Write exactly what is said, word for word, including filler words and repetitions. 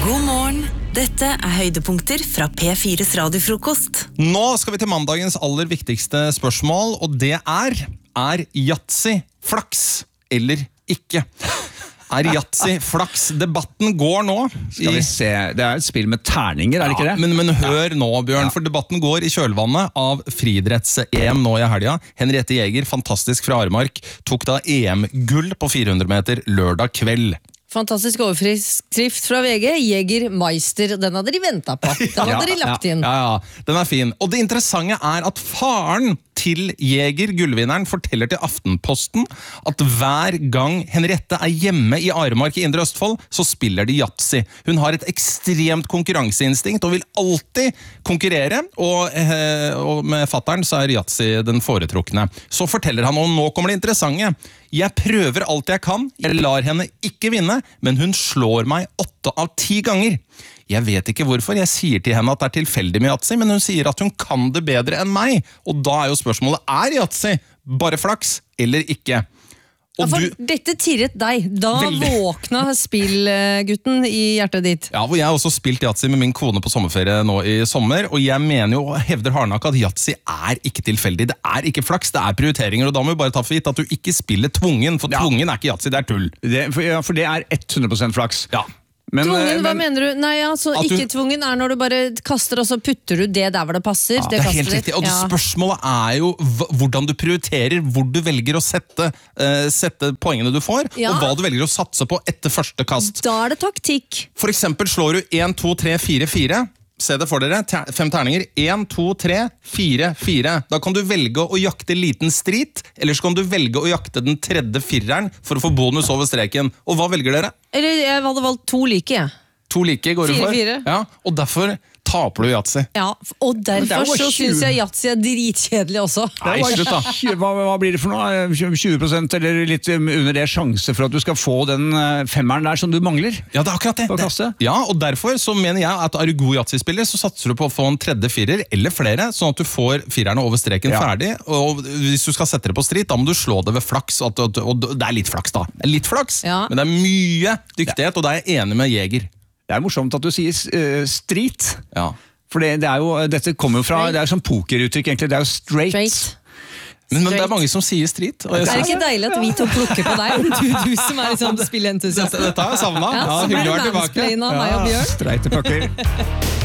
God morgen. Dette er høydepunkter fra P fires radiofrokost. Nå skal vi til mandagens aller viktigste spørsmål, og det er, er Yatzy flaks eller ikke? Er Yatzy flaks? Debatten går nå. Skal vi se, det er et spill med terninger, er det ikke det? Ja, men, men hør nå, Bjørn, for debatten går i kjølvannet av friidretts-E M nå i helga. Henriette Jæger, fantastisk fra Aremark, tok da E M-gull på fire hundre meter lørdag kveld. Fantastisk overskrift fra V G, Jæger Meister. Den hadde de ventet på. Den hadde de lagt inn. Ja, ja, ja, den er fin. Og det interessante er at faren til Jæger, gullvinneren, forteller til Aftenposten at hver gang Henriette er hjemme i Aremark i Indre Østfold, så spiller de Yatzy. Hun har et ekstremt konkurranseinstinkt og vil alltid konkurrere, og, eh, og med fatteren så er Yatzy den foretrukne. Så forteller han, og nå kommer det interessante. Jeg prøver alt jeg kan, jeg lar henne ikke vinne, men hun slår meg åtte av ti ganger. Jeg vet ikke hvorfor, jeg sier til henne at det er tilfeldig med Yatzy, men hun sier at hun kan det bedre enn meg. Og da er jo spørsmålet, er Yatzy bare flaks eller ikke? Og Ja, for du, dette tirret deg. Da Veldig. våkna spillgutten i hjertet ditt. ja, hvor jeg har også spilt Yatzy med min kone på sommerferie nå i sommer, og jeg mener jo, hevder hardnakket at Yatzy er ikke tilfeldig. Det er ikke flaks, det er prioriteringer, og da må vi bare ta for gitt at du ikke spiller tvungen, for Ja. tvungen er ikke Yatzy, det er tull. det for, ja, for det er hundre prosent flaks. Ja. Men, Tvungen, hva men, mener du? Nei, altså, At du- ikke tvungen er når du bare kaster, og så putter du det der hvor det passer. Ja, det er kastet helt ditt. riktig, og det Ja. spørsmålet er jo hva- hvordan du prioriterer, hvor du velger å sette, eh, sette poengene du får, Ja. og hva du velger å satse på etter første kast. Da er det taktikk. For eksempel slår du en, to, tre, fire, fire. Se det for dere, ter fem terninger. en, to, tre, fire, fire. Da kan du velge å jakte liten strit, eller så kan du velge å jakte den tredje fireren for å få bonus over streken. Og hva velger dere? Eller jeg hadde valgt to like, jeg. To like går du Fire, for. fire. Ja, og derfor taper du Yatzy. Ja, og det er derfor jo så tjue. syns jeg Yatzy er dritkjedelig også. Nei, slutt da. hva, hva blir det for noe? tjue prosent eller litt um, under det sjanse for at du skal få den uh, femmeren der som du mangler? Ja, det er akkurat det. På kasse. Ja, og derfor så mener jeg at er du god Yatzy-spiller, så satser du på å få en tredje firer, eller flere, sånn at du får firerne over streken Ja. ferdig. Og hvis du skal sette det på strit, da må du slå det ved flaks, og, og, og det er litt flaks da. Det er litt flaks, Ja. men det er mye dyktighet, og da er jeg enig med Jæger. Det er morsomt at du sier uh, street. Ja. For det, det er jo, dette kommer jo fra, det er jo sånn pokeruttrykk egentlig, det er jo straight. Straight. Men, men det er Straight. mange som sier strit. Og jeg Er det synes- ikke deilig at vi to plukker på deg? Du, du som er liksom spillentusiast. dette, dette har jeg savnet. Ja, Ja, så blir hyggelig å det være tilbake. mansplain av meg og Bjørn. Streite pakker.